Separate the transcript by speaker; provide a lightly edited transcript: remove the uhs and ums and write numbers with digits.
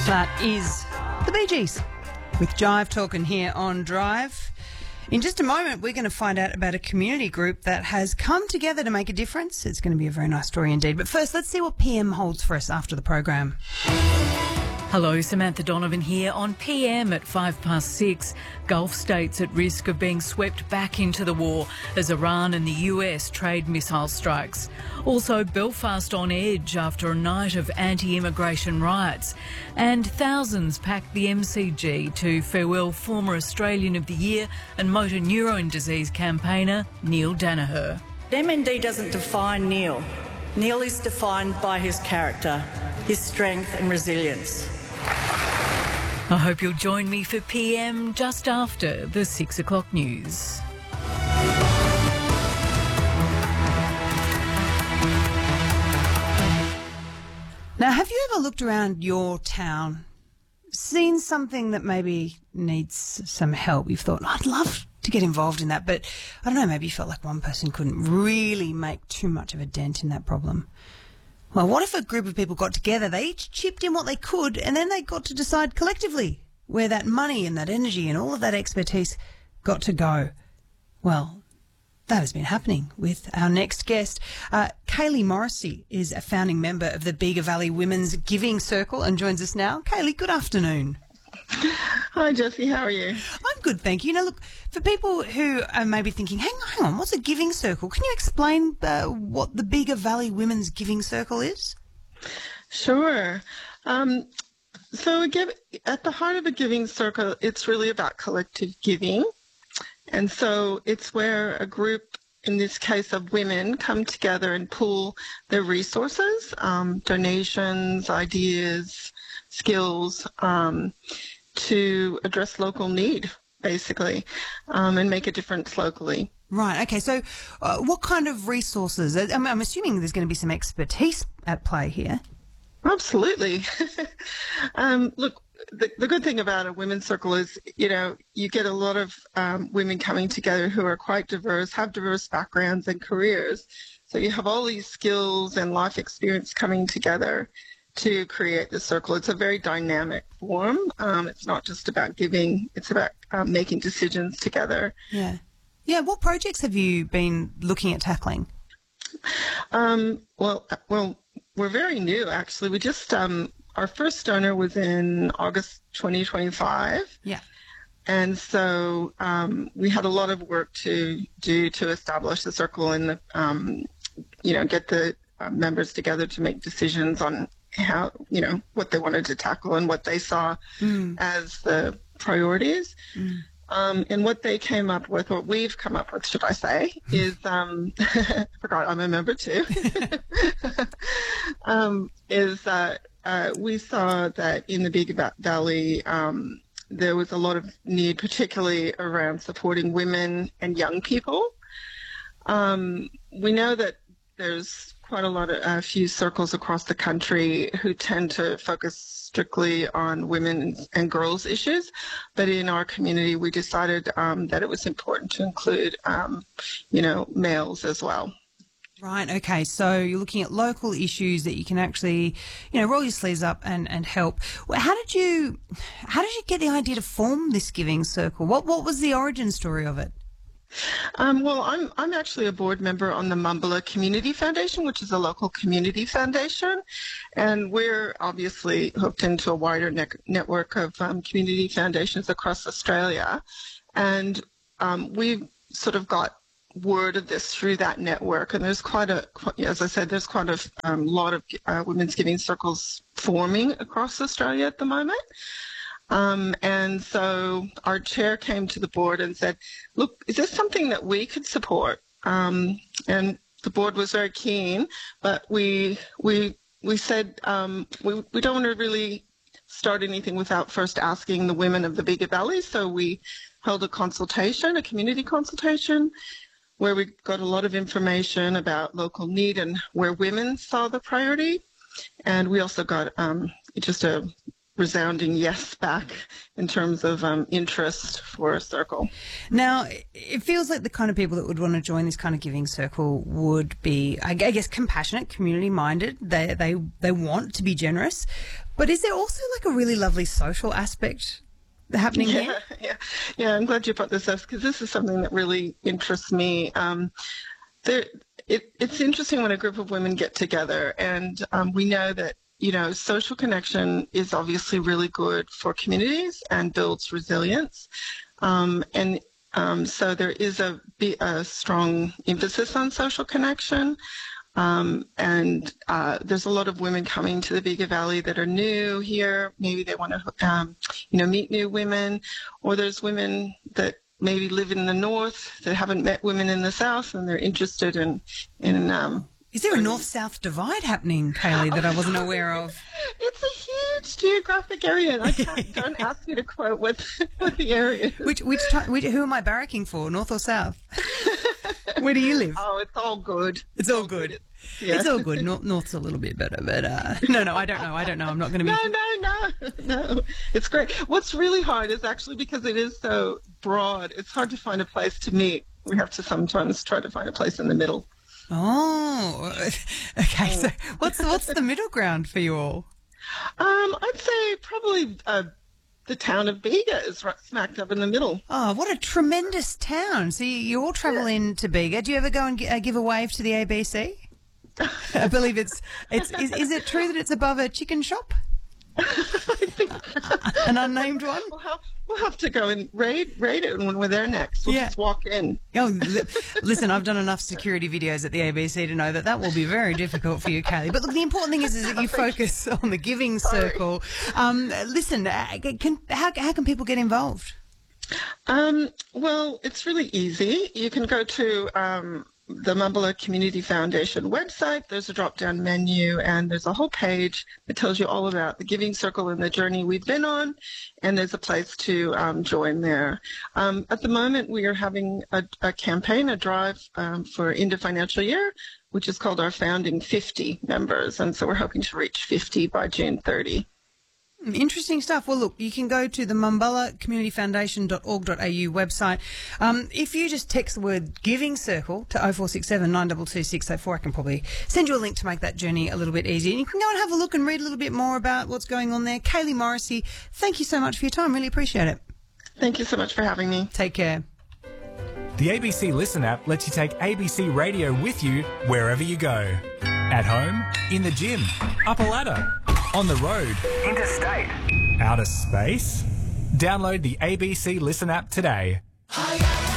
Speaker 1: That is the Bee Gees with Jive talking here on Drive. In just a moment, we're going to find out about a community group that has come together to make a difference. It's going to be a very nice story indeed. But first, let's see what PM holds for us after the program.
Speaker 2: Hello, Samantha Donovan here on PM at 6:05. Gulf states at risk of being swept back into the war as Iran and the US trade missile strikes. Also, Belfast on edge after a night of anti-immigration riots. And thousands packed the MCG to farewell former Australian of the Year and motor neurone disease campaigner Neil Danaher.
Speaker 3: MND doesn't define Neil. Neil is defined by his character, his strength and resilience.
Speaker 2: I hope you'll join me for PM just after the 6 o'clock news.
Speaker 1: Now, have you ever looked around your town, seen something that maybe needs some help? You've thought, I'd love to get involved in that, but I don't know, maybe you felt like one person couldn't really make too much of a dent in that problem. Well, what if a group of people got together, they each chipped in what they could, and then they got to decide collectively where that money and that energy and all of that expertise got to go? Well, that has been happening with our next guest. Kaylee Morrissey is a founding member of the Bega Valley Women's Giving Circle and joins us now. Kaylee, good afternoon.
Speaker 4: Hi, Jessie. How are you?
Speaker 1: I'm good, thank you. Now, look, for people who are maybe thinking, hang on, what's a giving circle? Can you explain what the Bega Valley Women's Giving Circle is?
Speaker 4: Sure. So at the heart of a giving circle, it's really about collective giving. And so it's where a group, in this case of women, come together and pool their resources, donations, ideas, skills, to address local need, basically, and make a difference locally.
Speaker 1: Right. Okay. So what kind of resources? I'm assuming there's going to be some expertise at play here.
Speaker 4: Absolutely. Look, the good thing about a women's circle is, you get a lot of women coming together who are quite diverse, have diverse backgrounds and careers. So you have all these skills and life experience coming together to create the circle. It's a very dynamic form. It's not just about giving, it's about making decisions together.
Speaker 1: Yeah. Yeah, what projects have you been looking at tackling?
Speaker 4: Well, we're very new, actually. We just, our first donor was in August 2025.
Speaker 1: Yeah.
Speaker 4: And so we had a lot of work to do to establish the circle and, get the members together to make decisions on how, what they wanted to tackle and what they saw as the priorities. And what they came up with, what we've come up with, should I say, is, I forgot I'm a member too, we saw that in the Bega Valley, there was a lot of need, particularly around supporting women and young people. We know that there's quite a few circles across the country who tend to focus strictly on women and girls issues, but in our community we decided that it was important to include, males as well.
Speaker 1: Right, okay, so you're looking at local issues that you can actually, roll your sleeves up and help. Well, how did you get the idea to form this giving circle? What was the origin story of it?
Speaker 4: Well, I'm actually a board member on the Mumbala Community Foundation, which is a local community foundation, and we're obviously hooked into a wider network of community foundations across Australia, and we've sort of got word of this through that network, and there's as I said, there's quite a lot of women's giving circles forming across Australia at the moment. And so our chair came to the board and said, look, is this something that we could support? And the board was very keen, but we said we don't want to really start anything without first asking the women of the Bega Valley. So we held a community consultation, where we got a lot of information about local need and where women saw the priority. And we also got just a resounding yes back in terms of interest for a circle.
Speaker 1: Now, it feels like the kind of people that would want to join this kind of giving circle would be, I guess, compassionate, community-minded. They want to be generous. But is there also like a really lovely social aspect happening here?
Speaker 4: Yeah. I'm glad you brought this up because this is something that really interests me. It's interesting when a group of women get together, and we know that social connection is obviously really good for communities and builds resilience. So there is a strong emphasis on social connection. And there's a lot of women coming to the Bega Valley that are new here. Maybe they want to, meet new women, or there's women that maybe live in the north that haven't met women in the south, and they're interested in
Speaker 1: Is there a north-south divide happening, Kaylee, that I wasn't aware of?
Speaker 4: It's a huge geographic area. Don't ask me to quote what the area is.
Speaker 1: Who am I barracking for, north or south? Where do you live?
Speaker 4: Oh, it's all good.
Speaker 1: It's all good. Yeah. It's all good. North's a little bit better, but no, I don't know. I'm not going to be...
Speaker 4: No. It's great. What's really hard is actually because it is so broad, it's hard to find a place to meet. We have to sometimes try to find a place in the middle.
Speaker 1: Oh, okay. So what's the middle ground for you all?
Speaker 4: I'd say probably the town of Bega is right smack dab in the middle.
Speaker 1: Oh, what a tremendous town. So you all travel into Bega. Do you ever go and give a wave to the ABC? I believe is it true that it's above a chicken shop?
Speaker 4: I think
Speaker 1: an unnamed one?
Speaker 4: We'll have to go and raid it when we're there next. We'll just walk in.
Speaker 1: Oh, listen, I've done enough security videos at the ABC to know that will be very difficult for you, Kaylee. But look, the important thing is that you focus on the giving circle. Listen, how can people get involved?
Speaker 4: Well, it's really easy. You can go to the Mumbulla Community Foundation website. There's a drop-down menu, and there's a whole page that tells you all about the Giving Circle and the journey we've been on, and there's a place to join there. At the moment, we are having a campaign, a drive for end of financial year, which is called our Founding 50 members, and so we're hoping to reach 50 by June 30.
Speaker 1: Interesting stuff. Well, look, you can go to the mumbullacommunityfoundation.org.au website. If you just text the word Giving Circle to 0467 922 604, I can probably send you a link to make that journey a little bit easier. And you can go and have a look and read a little bit more about what's going on there. Kaylee Morrissey, thank you so much for your time. Really appreciate it.
Speaker 4: Thank you so much for having me.
Speaker 1: Take care.
Speaker 5: The ABC Listen app lets you take ABC Radio with you wherever you go. At home, in the gym, up a ladder, on the road, interstate, outer space. Download the ABC Listen app today.